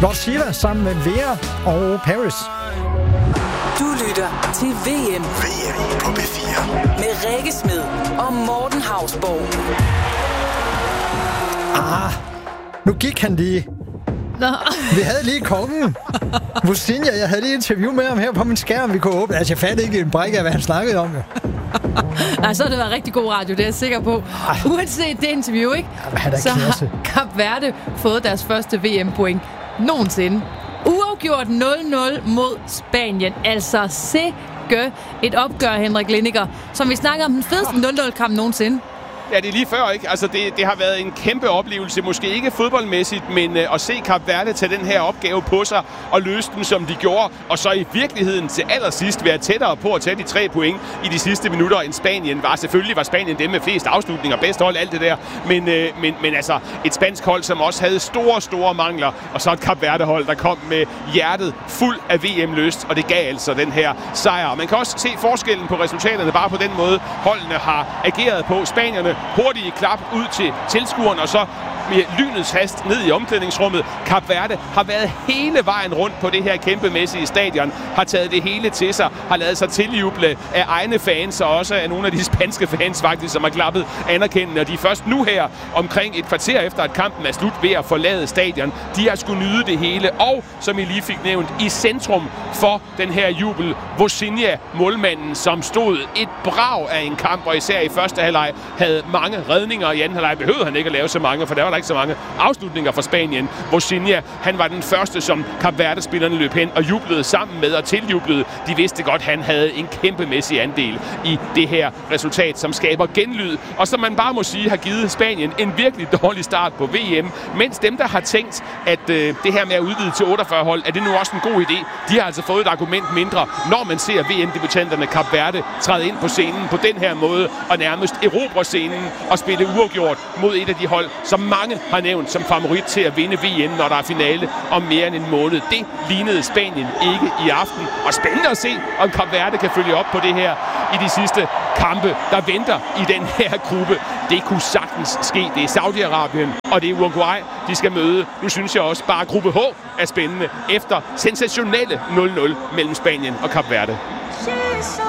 Lord Siva sammen med Vera og Paris. Du lytter til VM. VM på B4. Med Rikke Smed og Morten Hausborg. Nu gik han lige. Nå. Vi havde lige kongen. Vosinha, jeg havde lige et interview med ham her på min skærm, vi kunne åbne. Altså, jeg fandt ikke en brække af, hvad han snakkede om. Nej, så har det været rigtig god radio, det er jeg sikker på. Uanset det interview, ikke? Jamen, så har Kap Verde fået deres første VM-point nogensinde. Uafgjort 0-0 mod Spanien. Altså sikke et opgør, Henrik Lindiger. Som vi snakker om den fedeste 0-0-kamp nogensinde. Ja, det er lige før, ikke? Altså, det har været en kæmpe oplevelse. Måske ikke fodboldmæssigt, men at se Kap Verde tage den her opgave på sig og løse den, som de gjorde. Og så i virkeligheden til allersidst være tættere på at tage de 3 point i de sidste minutter end Spanien var. Selvfølgelig var Spanien dem med flest afslutninger, bedst hold, alt det der. Men altså, et spansk hold, som også havde store mangler. Og så et Kap Verde-hold, der kom med hjertet fuld af VM-lyst. Og det gav altså den her sejr. Man kan også se forskellen på resultaterne bare på den måde, holdene har ageret på. Spanierne hurtige klap ud til tilskuerne, og så med lynets hast ned i omklædningsrummet. Kap Verde har været hele vejen rundt på det her kæmpemæssige stadion, har taget det hele til sig, har lavet sig tiljuble af egne fans, og også af nogle af de spanske fans faktisk, som har klappet anerkendende, og de er først nu her, omkring et kvarter efter, at kampen er slut, ved at forlade stadion. De har skulle nyde det hele, og som I lige fik nævnt, i centrum for den her jubel, Vosinha, målmanden, som stod et brag af en kamp, og især i første halvleg havde mange redninger. I anden halvleg behøvede han ikke at lave så mange, for der var der ikke så mange afslutninger for Spanien. Vosinha, han var den første, som Kap Verde-spillerne løb hen og jublede sammen med og tiljublede. De vidste godt, han havde en kæmpemæssig andel i det her resultat, som skaber genlyd, og som man bare må sige har givet Spanien en virkelig dårlig start på VM, mens dem, der har tænkt, at det her med at udvide til 48 hold, er det nu også en god idé. De har altså fået et argument mindre, når man ser VM-debutanterne Kap Verde træde ind på scenen på den her måde, og nærmest erobre scenen og spille uafgjort mod et af de hold, som mange har nævnt som favorit til at vinde VM, når der er finale om mere end en måned. Det lignede Spanien ikke i aften. Og spændende at se, om Kap Verde kan følge op på det her i de sidste kampe, der venter i den her gruppe. Det kunne sagtens ske. Det er Saudi-Arabien, og det er Uruguay, de skal møde. Nu synes jeg også bare, gruppe H er spændende efter sensationelle 0-0 mellem Spanien og Kap Verde.